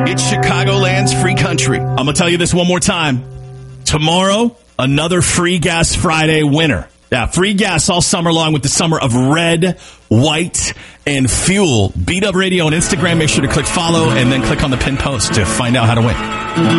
It's Chicagoland's free country. I'm going to tell you this one more time. Tomorrow, another Free Gas Friday winner. Yeah, free gas all summer long with the summer of red, white, and fuel. Beat Up Radio on Instagram. Make sure to click follow and then click on the pinned post to find out how to win.